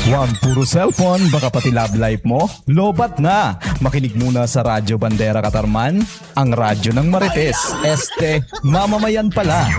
Huwag puro cellphone, baka pati love life mo. Lobat na! Makinig muna sa Radyo Bandera Katarman, ang radyo ng Marites. Mamamayan pala.